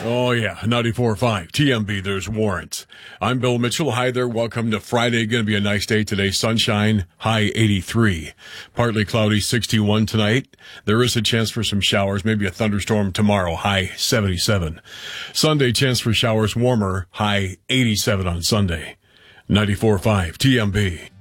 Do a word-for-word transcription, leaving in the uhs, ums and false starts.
Oh, yeah, ninety-four point five. T M B, there's warrants. I'm Bill Mitchell. Hi there. Welcome to Friday. Going to be a nice day today. Sunshine, high eighty-three. Partly cloudy, sixty-one tonight. There is a chance for some showers, maybe a thunderstorm tomorrow, high seventy-seven. Sunday, chance for showers, warmer, high eighty-seven on Sunday. ninety-four point five T M B.